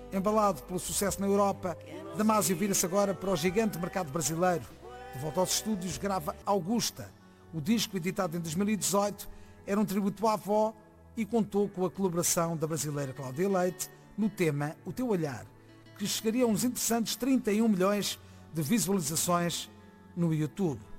Embalado pelo sucesso na Europa, Damásio vira-se agora para o gigante mercado brasileiro. De volta aos estúdios, grava Augusta. O disco, editado em 2018, era um tributo à avó e contou com a colaboração da brasileira Cláudia Leite no tema O Teu Olhar, que chegaria a uns interessantes 31 milhões de visualizações no YouTube.